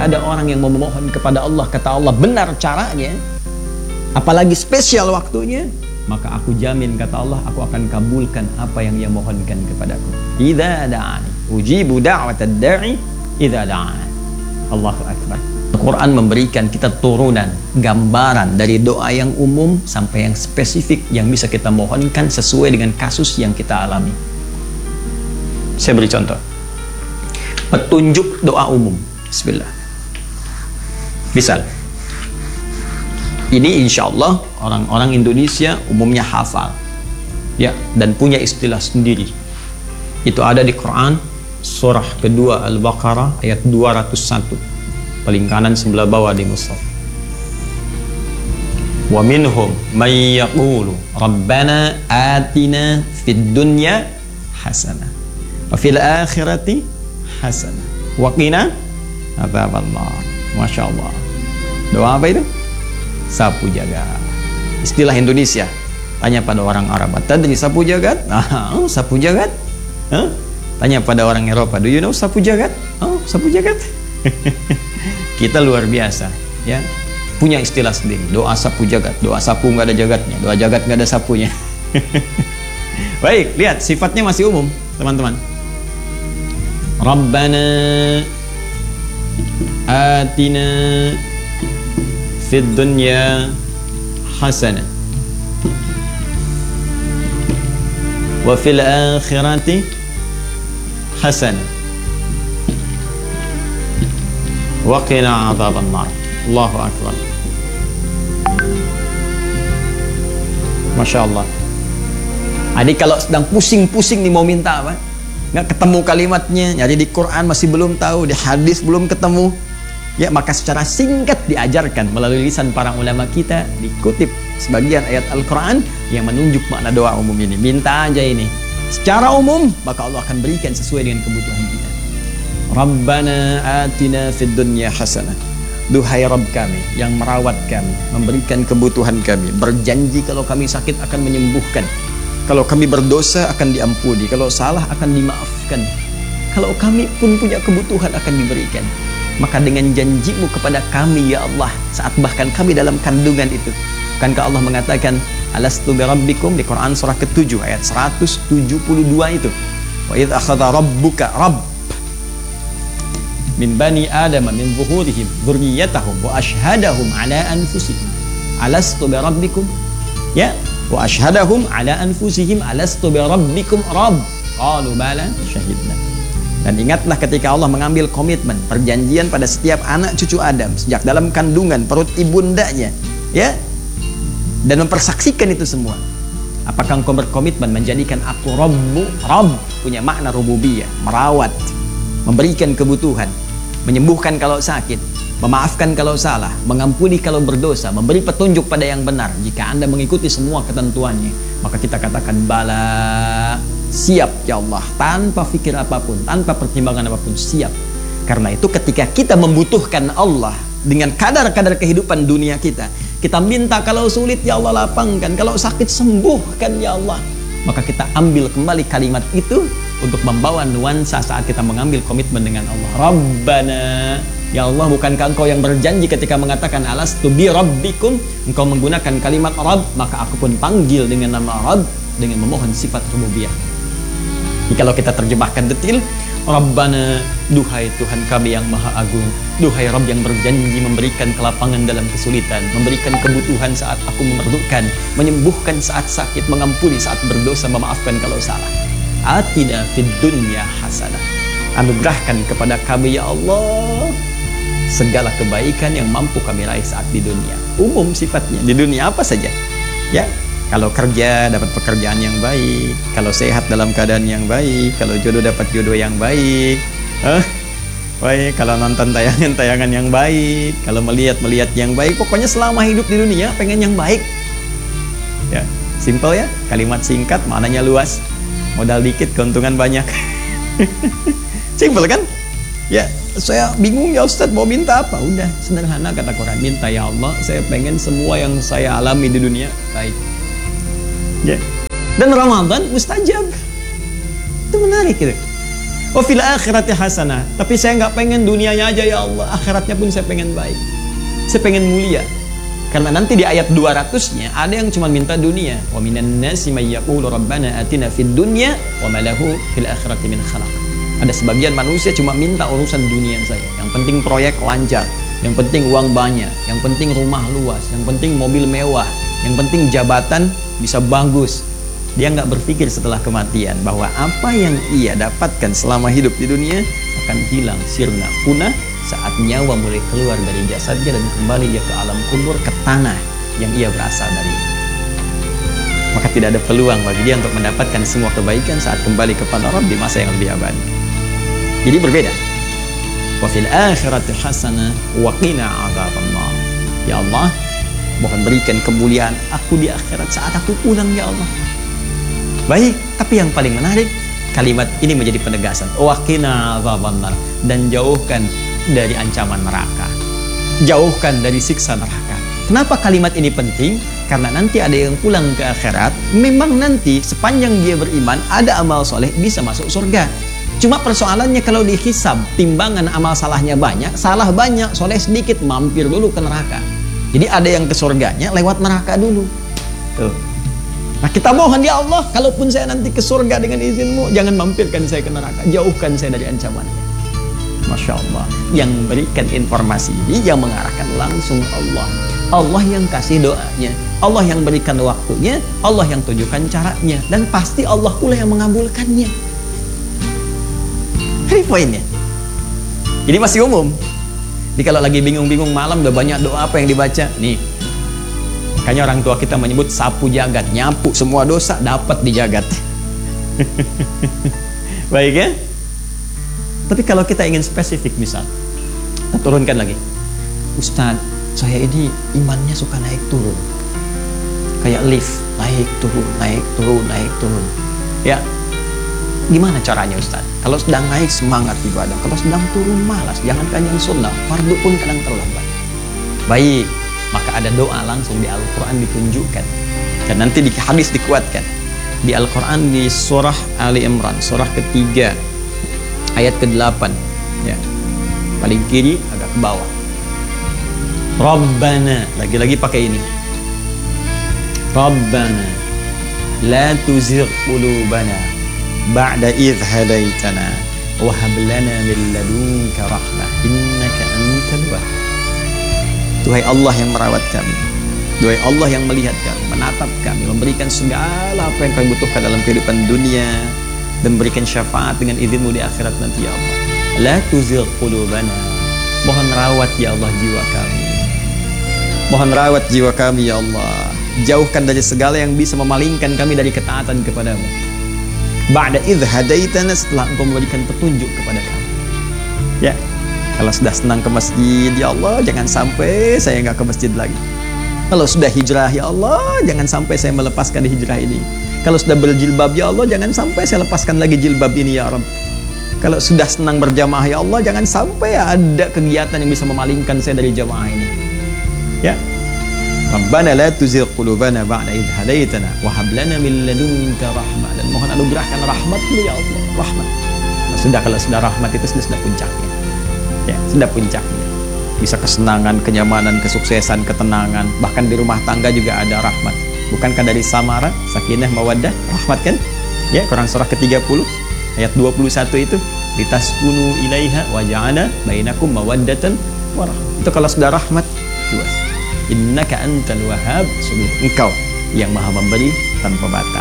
ketika ada orang yang memohon kepada Allah, kata Allah benar caranya, apalagi spesial waktunya, maka aku jamin, kata Allah, aku akan kabulkan apa yang ia mohonkan kepadaku. Idza da'ani ujibu da'watad da'i idza da'ani. Allahu akbar. Al-Quran memberikan kita turunan, gambaran dari doa yang umum sampai yang spesifik yang bisa kita mohonkan sesuai dengan kasus yang kita alami. Saya beri contoh. Petunjuk doa umum. Bismillah. Misal, ini insya Allah orang-orang Indonesia umumnya hafal, ya, dan punya istilah sendiri. Itu ada di Quran, surah kedua Al-Baqarah ayat 201, paling kanan sebelah bawah di mushaf. Wa minhum may yaqulu rabbana atina fid dunya hasanah wa fil akhirati hasanah wa qina adzabannar. Masya Allah. Doa apa itu? Sapu jagat. Istilah Indonesia. Tanya pada orang Arab, tadri sapu jagat? Oh, sapu jagat. Tanya pada orang Eropa, do you know sapu jagat? Oh, sapu jagat. Kita luar biasa, ya. Punya istilah sendiri. Doa sapu jagat. Doa sapu nggak ada jagatnya. Doa jagat nggak ada sapunya. Baik, lihat sifatnya masih umum, teman-teman. Rabbana atina fid dunya hasanah wa fil akhirati hasanah wa qina adzabannar. Allahu akbar. Masya Allah. Adik kalau sedang pusing-pusing nih mau minta apa, nggak ketemu kalimatnya, nyari di Quran masih belum tahu, di hadis belum ketemu, ya, maka secara singkat diajarkan melalui lisan para ulama kita, dikutip sebagian ayat Al-Quran yang menunjuk makna doa umum ini. Minta aja ini secara umum, maka Allah akan berikan sesuai dengan kebutuhan kita. Rabbana atina fid dunya hasanah. Duhai Rabb kami yang merawat kami, memberikan kebutuhan kami, berjanji kalau kami sakit akan menyembuhkan, kalau kami berdosa akan diampuni, kalau salah akan dimaafkan, kalau kami pun punya kebutuhan akan diberikan. Maka dengan janjimu kepada kami ya Allah, saat bahkan kami dalam kandungan itu, bukankah Allah mengatakan alastu birabbikum di Quran surah ke-7 ayat 172 itu, wa idh akhadha rabbuka rabb min bani adama min zuhurihim dzurriyyatahum wa ashhadahum ala anfusihim alastu birabbikum, ya, wa ashhadahum ala anfusihim alastu birabbikum rabb qalu bala syahidna. Dan ingatlah ketika Allah mengambil komitmen, perjanjian pada setiap anak cucu Adam sejak dalam kandungan perut ibundanya, ya, dan mempersaksikan itu semua. Apakah engkau berkomitmen menjadikan aku Rabbu? Rabb punya makna rububiyah, merawat, memberikan kebutuhan, menyembuhkan kalau sakit, memaafkan kalau salah, mengampuni kalau berdosa, memberi petunjuk pada yang benar. Jika Anda mengikuti semua ketentuannya, maka kita katakan bala, siap ya Allah, tanpa fikir apapun, tanpa pertimbangan apapun, siap. Karena itu ketika kita membutuhkan Allah dengan kadar-kadar kehidupan dunia kita, kita minta kalau sulit ya Allah lapangkan, kalau sakit sembuhkan ya Allah, maka kita ambil kembali kalimat itu untuk membawa nuansa saat kita mengambil komitmen dengan Allah. Rabbana, ya Allah, bukankah engkau yang berjanji ketika mengatakan alastu bi rabbikum, engkau menggunakan kalimat Rabb, maka aku pun panggil dengan nama Rabb dengan memohon sifat rububiyah. Jadi kalau kita terjemahkan detil, Rabbana, duhai Tuhan kami yang maha agung, duhai Rabb yang berjanji memberikan kelapangan dalam kesulitan, memberikan kebutuhan saat aku memerlukan, menyembuhkan saat sakit, mengampuni saat berdosa, memaafkan kalau salah. Atina fid dunya hasanah. Anugerahkan kepada kami ya Allah segala kebaikan yang mampu kami raih saat di dunia. Umum sifatnya, di dunia apa saja, ya. Kalau kerja dapat pekerjaan yang baik, kalau sehat dalam keadaan yang baik, kalau jodoh dapat jodoh yang baik, baik, kalau nonton tayangan-tayangan yang baik, kalau melihat yang baik, pokoknya selama hidup di dunia pengen yang baik. Ya, simple ya, kalimat singkat, maknanya luas, modal dikit, keuntungan banyak. Simple kan? Ya, saya bingung ya Ustadz mau minta apa? Udah, sederhana kata Quran, minta ya Allah, saya pengen semua yang saya alami di dunia baik. Ya. Dan Ramadan mustajab. Itu menarik gitu. Wa fil akhirati hasanah. Tapi saya nggak pengen dunianya aja ya Allah, akhiratnya pun saya pengen baik. Saya pengen mulia. Karena nanti di ayat 200-nya ada yang cuma minta dunia. Wa minan nasi may yaqulu rabbana atina fid dunya wa ma lahu fil akhirati min khalaq. Ada sebagian manusia cuma minta urusan dunia saja. Yang penting proyek lancar, yang penting uang banyak, yang penting rumah luas, yang penting mobil mewah, yang penting jabatan bisa bagus. Dia nggak berpikir setelah kematian bahwa apa yang ia dapatkan selama hidup di dunia akan hilang, sirna, punah saat nyawa mulai keluar dari jasadnya dan kembali dia ke alam kubur, ke tanah yang ia berasal dari. Maka tidak ada peluang bagi dia untuk mendapatkan semua kebaikan saat kembali kepada Rabb di masa yang lebih abadi. Jadi berbeda. Wa fil akhirati hasanah wa qina adzabannar. Ya Allah, mohon berikan kemuliaan aku di akhirat saat aku pulang ya Allah. Baik, tapi yang paling menarik, kalimat ini menjadi penegasan. Wa qina adzabannar, dan jauhkan dari ancaman neraka. Jauhkan dari siksa neraka. Kenapa kalimat ini penting? Karena nanti ada yang pulang ke akhirat, memang nanti sepanjang dia beriman, ada amal soleh, bisa masuk surga. Cuma persoalannya kalau dihisab, timbangan amal salahnya banyak, salah banyak, soleh sedikit, mampir dulu ke neraka. Jadi ada yang ke surganya lewat neraka dulu. Tuh. Nah kita mohon ya Allah, kalaupun saya nanti ke surga dengan izinmu, jangan mampirkan saya ke neraka, jauhkan saya dari ancamannya. Masya Allah, yang berikan informasi ini, yang mengarahkan langsung Allah. Allah yang kasih doanya, Allah yang berikan waktunya, Allah yang tunjukkan caranya, dan pasti Allah pula yang mengabulkannya. Ini poinnya. Jadi masih umum. Jadi kalau lagi bingung-bingung malam, udah banyak doa apa yang dibaca nih. Makanya orang tua kita menyebut sapu jagat, nyapu semua dosa dapat di jagat. Baik ya. Tapi kalau kita ingin spesifik, misal kita turunkan lagi, Ustadz, saya ini imannya suka naik turun, kayak lift, naik turun, naik turun, naik turun. Ya, gimana caranya Ustadz? Kalau sedang naik semangat ibadah, kalau sedang turun malas, jangankan yang sunnah, fardu pun kadang terlambat. Baik, maka ada doa langsung di Al-Quran ditunjukkan, dan nanti di hadis dikuatkan. Di Al-Quran di surah Ali Imran, surah ketiga, ayat ke-8, ya, paling kiri agak ke bawah. Rabbana, lagi-lagi pakai ini. Rabbana la tuzigh qulubana ba'da idh hadaitana wa hab lana min ladunka rahmah innaka antal wahhab. Tuhai Allah yang merawat kami, tuhai Allah yang melihat kami, menatap kami, memberikan segala apa yang kami butuhkan dalam kehidupan dunia, dan berikan syafaat dengan izinmu di akhirat nanti ya Allah. La tuzigh qulubana, mohon rawat ya Allah jiwa kami, mohon rawat jiwa kami ya Allah, jauhkan dari segala yang bisa memalingkan kami dari ketaatan kepadamu. Ba'da idh hadaitana, setelah engkau memberikan petunjuk kepada kami. Ya, kalau sudah senang ke masjid ya Allah, jangan sampai saya nggak ke masjid lagi. Kalau sudah hijrah ya Allah, jangan sampai saya melepaskan hijrah ini. Kalau sudah berjilbab ya Allah, jangan sampai saya lepaskan lagi jilbab ini ya Rabb. Kalau sudah senang berjamaah ya Allah, jangan sampai ada kegiatan yang bisa memalingkan saya dari jamaah ini. Ya. Rabbana la tuzigh qulubana ba'da idh hadaitana wa hab lana min ladunka rahmah, dan mohon anugerahkan rahmat-Mu ya Allah, rahmat. Nah, kalau sudah rahmat itu sudah puncaknya. Ya, sudah puncaknya. Bisa kesenangan, kenyamanan, kesuksesan, ketenangan, bahkan di rumah tangga juga ada rahmat. Bukankah dari samara, sakinah, mawaddah, rahmat kan? Ya, Quran surah ke-30 ayat 21 itu, litaskunu ilaiha wa ja'ala bainakum mawaddatan wa rahmah. Itu kalau sudah rahmat, luas. Innaka antal wahhab, sungguh engkau yang maha memberi tanpa batas.